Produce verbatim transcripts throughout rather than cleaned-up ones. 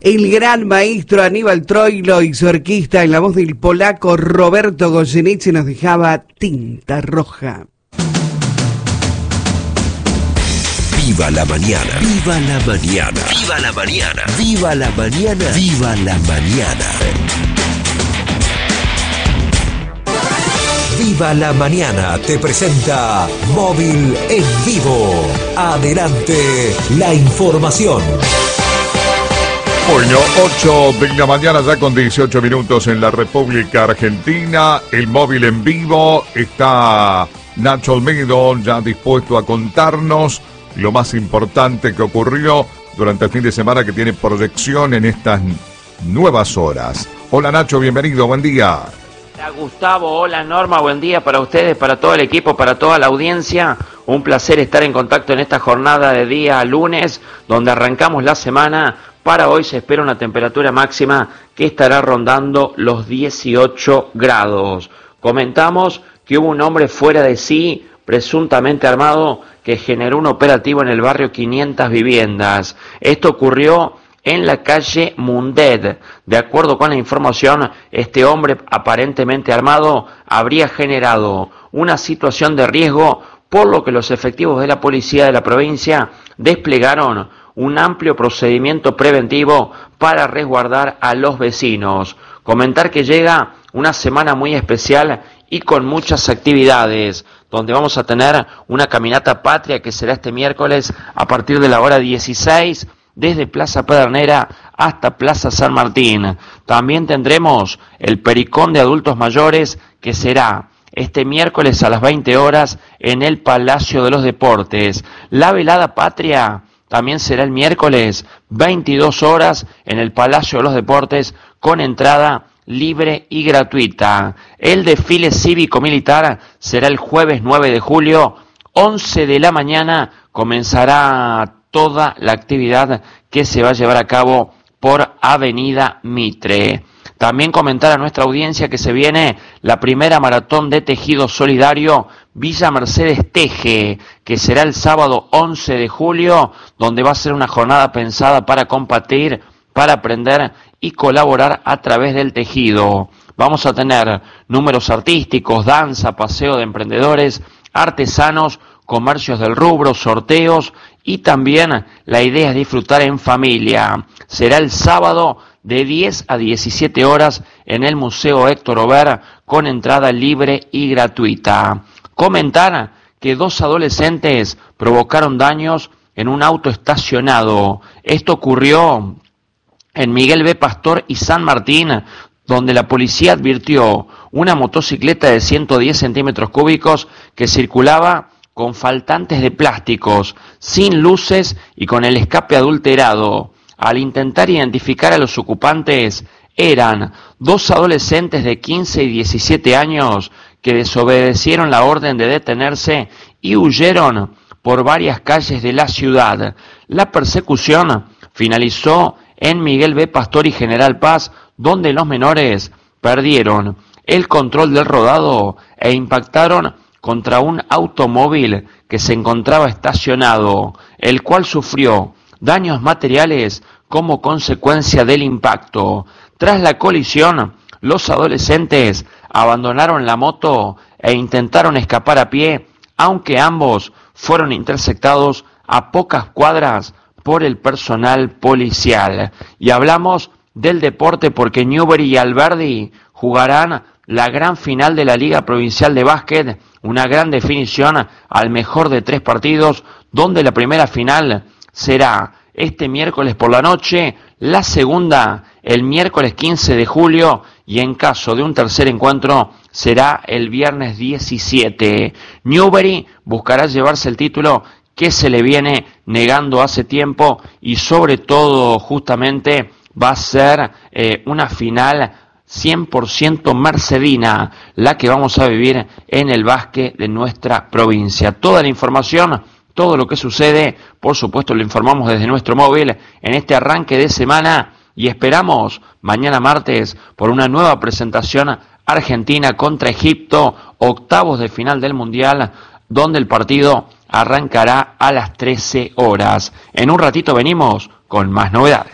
el gran maestro Aníbal Troilo y su orquesta en la voz del polaco Roberto Goyeneche nos dejaba Tinta Roja. Viva la mañana, viva la mañana, viva la mañana, viva la mañana, viva la mañana. Viva la mañana te presenta Móvil en Vivo. Adelante la información. Bueno, ocho de la mañana ya con dieciocho minutos en la República Argentina. El Móvil en Vivo está Nacho Olmedo ya dispuesto a contarnos lo más importante que ocurrió durante el fin de semana que tiene proyección en estas nuevas horas. Hola Nacho, bienvenido, buen día. Hola Gustavo, hola Norma, buen día para ustedes, para todo el equipo, para toda la audiencia. Un placer estar en contacto en esta jornada de día lunes, donde arrancamos la semana. Para hoy se espera una temperatura máxima que estará rondando los dieciocho grados. Comentamos que hubo un hombre fuera de sí, presuntamente armado, que generó un operativo en el barrio quinientas Viviendas. Esto ocurrió en la calle Mundet. De acuerdo con la información, este hombre aparentemente armado habría generado una situación de riesgo, por lo que los efectivos de la policía de la provincia desplegaron un amplio procedimiento preventivo para resguardar a los vecinos. Comentar que llega una semana muy especial y con muchas actividades, donde vamos a tener una caminata patria que será este miércoles a partir de la hora dieciséis, desde Plaza Pedernera hasta Plaza San Martín. También tendremos el Pericón de Adultos Mayores, que será este miércoles a las veinte horas en el Palacio de los Deportes. La velada patria también será el miércoles, veintidós horas, en el Palacio de los Deportes, con entrada libre y gratuita. El desfile cívico-militar será el jueves nueve de julio, once de la mañana, comenzará toda la actividad que se va a llevar a cabo por Avenida Mitre. También comentar a nuestra audiencia que se viene la primera maratón de tejido solidario Villa Mercedes Teje, que será el sábado once de julio, donde va a ser una jornada pensada para compartir, para aprender y colaborar a través del tejido. Vamos a tener números artísticos, danza, paseo de emprendedores, artesanos, comercios del rubro, sorteos, y también la idea es disfrutar en familia. Será el sábado de diez a diecisiete horas en el Museo Héctor Ober, con entrada libre y gratuita. Comentar que dos adolescentes provocaron daños en un auto estacionado. Esto ocurrió en Miguel B. Pastor y San Martín, donde la policía advirtió una motocicleta de ciento diez centímetros cúbicos que circulaba con faltantes de plásticos, sin luces y con el escape adulterado. Al intentar identificar a los ocupantes, eran dos adolescentes de quince y diecisiete años que desobedecieron la orden de detenerse y huyeron por varias calles de la ciudad. La persecución finalizó en Miguel B. Pastor y General Paz, donde los menores perdieron el control del rodado e impactaron contra un automóvil que se encontraba estacionado, el cual sufrió daños materiales como consecuencia del impacto. Tras la colisión, los adolescentes abandonaron la moto e intentaron escapar a pie, aunque ambos fueron interceptados a pocas cuadras por el personal policial. Y hablamos del deporte porque Newbery y Alberdi jugarán la gran final de la Liga Provincial de Básquet, una gran definición al mejor de tres partidos, donde la primera final será este miércoles por la noche, la segunda el miércoles quince de julio y en caso de un tercer encuentro será el viernes diecisiete. Newbery buscará llevarse el título que se le viene negando hace tiempo y sobre todo justamente va a ser eh, una final cien por ciento mercedina, la que vamos a vivir en el básquet de nuestra provincia. Toda la información, todo lo que sucede, por supuesto lo informamos desde nuestro móvil en este arranque de semana y esperamos mañana martes por una nueva presentación Argentina contra Egipto, octavos de final del Mundial, donde el partido arrancará a las trece horas. En un ratito venimos con más novedades.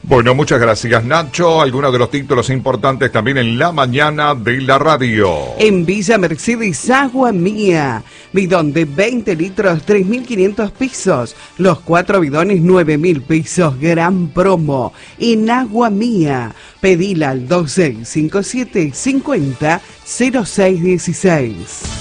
Bueno, muchas gracias, Nacho. Algunos de los títulos importantes también en la mañana de la radio. En Villa Mercedes, Agua Mía. Bidón de veinte litros, tres mil quinientos pesos. Los cuatro bidones, nueve mil pesos. Gran promo. En Agua Mía. Pedila al dos seis cinco siete cincuenta cero seis dieciséis.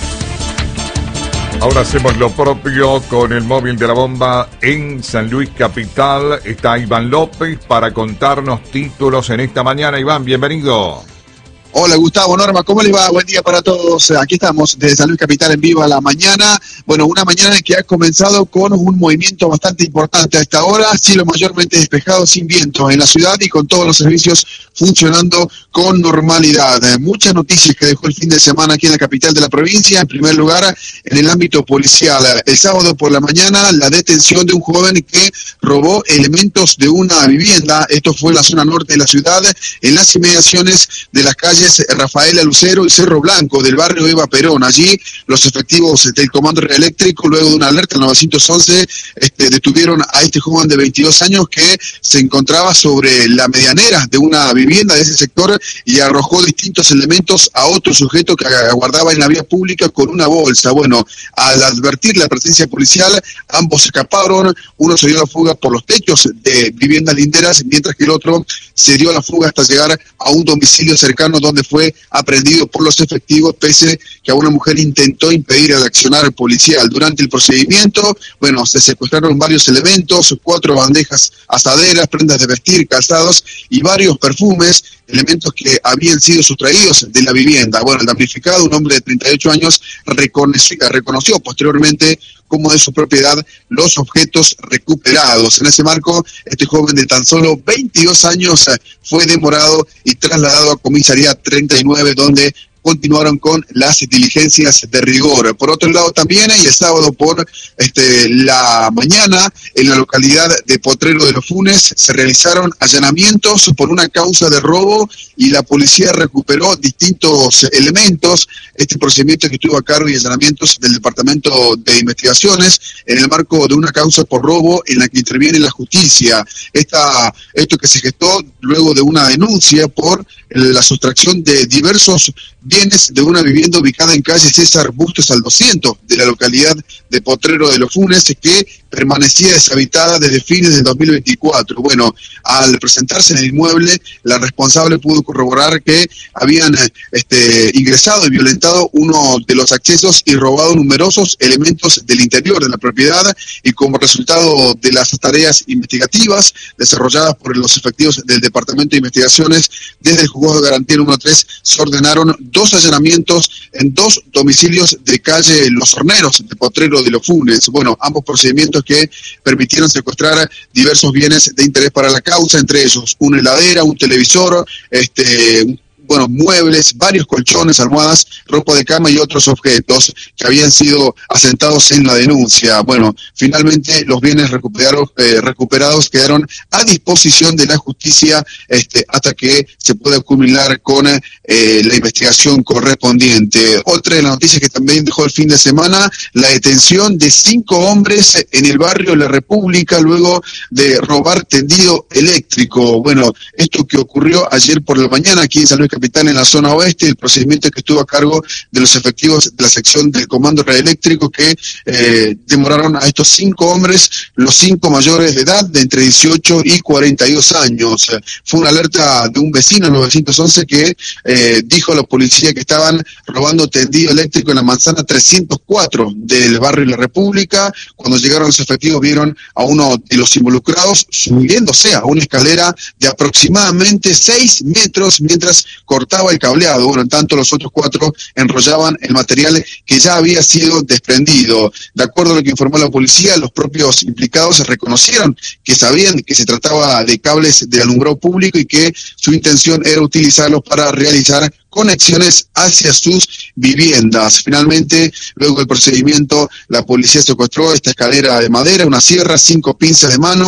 Ahora hacemos lo propio con el móvil de la bomba en San Luis Capital. Está Iván López para contarnos títulos en esta mañana. Iván, bienvenido. Hola Gustavo, Norma, ¿cómo les va? Buen día para todos. Aquí estamos desde San Luis Capital en vivo a la mañana. Bueno, una mañana que ha comenzado con un movimiento bastante importante a esta hora, cielo mayormente despejado, sin viento en la ciudad y con todos los servicios funcionando con normalidad. Muchas noticias que dejó el fin de semana aquí en la capital de la provincia. En primer lugar, en el ámbito policial. El sábado por la mañana, la detención de un joven que robó elementos de una vivienda. Esto fue en la zona norte de la ciudad, en las inmediaciones de las calles Rafaela Lucero y Cerro Blanco del barrio Eva Perón. Allí los efectivos del Comando Eléctrico, luego de una alerta al nueve once, este, detuvieron a este joven de veintidós años que se encontraba sobre la medianera de una vivienda de ese sector y arrojó distintos elementos a otro sujeto que aguardaba en la vía pública con una bolsa. Bueno, al advertir la presencia policial, ambos escaparon. Uno se dio a la fuga por los techos de viviendas linderas, mientras que el otro se dio a la fuga hasta llegar a un domicilio cercano donde fue aprehendido por los efectivos, pese que a una mujer intentó impedir el accionar policial. Durante el procedimiento, bueno, se secuestraron varios elementos, cuatro bandejas asaderas, prendas de vestir, calzados y varios perfumes, elementos que habían sido sustraídos de la vivienda. Bueno, el damnificado, un hombre de treinta y ocho años, reconoció, reconoció posteriormente como de su propiedad los objetos recuperados. En ese marco, este joven de tan solo veintidós años fue demorado y trasladado a comisaría treinta y nueve, donde continuaron con las diligencias de rigor. Por otro lado también, y el sábado por este, la mañana, en la localidad de Potrero de los Funes, se realizaron allanamientos por una causa de robo y la policía recuperó distintos elementos. Este procedimiento que estuvo a cargo y allanamientos del Departamento de Investigaciones en el marco de una causa por robo en la que interviene la justicia. Esta, esto que se gestó luego de una denuncia por la sustracción de diversos bienes de una vivienda ubicada en calle César Bustos al doscientos de la localidad de Potrero de los Funes, que permanecía deshabitada desde fines del dos mil veinticuatro. Bueno, al presentarse en el inmueble, la responsable pudo corroborar que habían este, ingresado y violentado uno de los accesos y robado numerosos elementos del interior de la propiedad, y como resultado de las tareas investigativas desarrolladas por los efectivos del Departamento de Investigaciones, desde el Juzgado de Garantía número tres se ordenaron dos allanamientos en dos domicilios de calle Los Horneros de Potrero de los Funes. Bueno, ambos procedimientos que permitieron secuestrar diversos bienes de interés para la causa, entre ellos una heladera, un televisor, este, bueno, muebles, varios colchones, almohadas, ropa de cama y otros objetos que habían sido asentados en la denuncia. Bueno, finalmente los bienes recuperados, eh, recuperados quedaron a disposición de la justicia este, hasta que se pueda culminar con eh, la investigación correspondiente. Otra de las noticias que también dejó el fin de semana, la detención de cinco hombres en el barrio La República luego de robar tendido eléctrico. Bueno, esto que ocurrió ayer por la mañana aquí en San Luis Capital, en la zona oeste, el procedimiento que estuvo a cargo de los efectivos de la sección del Comando Eléctrico, que eh, demoraron a estos cinco hombres, los cinco mayores de edad, de entre dieciocho y cuarenta y dos años. Fue una alerta de un vecino, nueve once, que eh, dijo a la policía que estaban robando tendido eléctrico en la manzana trescientos cuatro del barrio La República. Cuando llegaron los efectivos, vieron a uno de los involucrados subiéndose a una escalera de aproximadamente seis metros mientras cortaba el cableado. Bueno, en tanto los otros cuatro enrollaban el material que ya había sido desprendido. De acuerdo a lo que informó la policía, los propios implicados reconocieron que sabían que se trataba de cables de alumbrado público y que su intención era utilizarlos para realizar conexiones hacia sus viviendas. Finalmente, luego del procedimiento, la policía secuestró esta escalera de madera, una sierra, cinco pinzas de mano,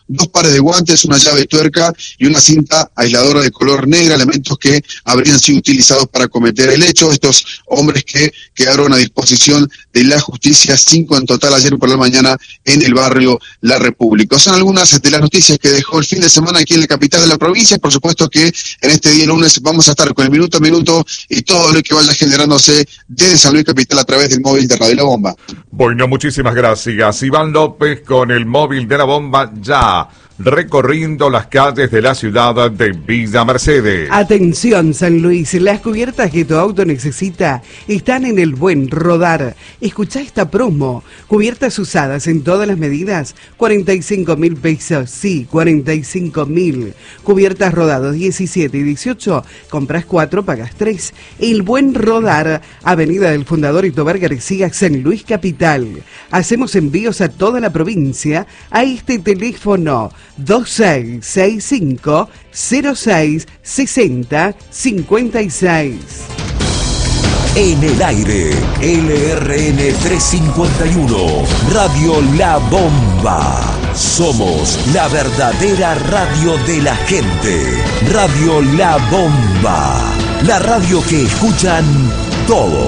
dos pares de guantes, una llave de tuerca y una cinta aisladora de color negra, elementos que habrían sido utilizados para cometer el hecho. Estos hombres que quedaron a disposición de la justicia, cinco en total ayer por la mañana en el barrio La República. Son algunas de las noticias que dejó el fin de semana aquí en la capital de la provincia. Por supuesto que en este día lunes vamos a estar con el minuto a minuto y todo lo que vaya generándose desde San Luis Capital a través del móvil de Radio La Bomba. Bueno, muchísimas gracias. Iván López con el móvil de La Bomba ya recorriendo las calles de la ciudad de Villa Mercedes. Atención San Luis, las cubiertas que tu auto necesita están en el Buen Rodar. Escuchá esta promo, cubiertas usadas en todas las medidas, cuarenta y cinco mil pesos, sí, cuarenta y cinco mil. Cubiertas rodados diecisiete y dieciocho, compras cuatro, pagas tres. El Buen Rodar, Avenida del Fundador y Tobar García, San Luis Capital. Hacemos envíos a toda la provincia a este teléfono dos seis seis cinco cero seis sesenta cincuenta y seis. En el aire, L R N trescientos cincuenta y uno, Radio La Bomba. Somos la verdadera radio de la gente. Radio La Bomba, la radio que escuchan todos.